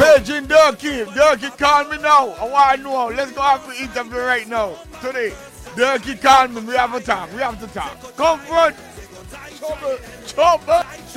Paging Durkee. Durkee, call me now. I want to know. Let's go have the interview right now. Today. Durkee, call me. We have to talk. Come front. Trouble.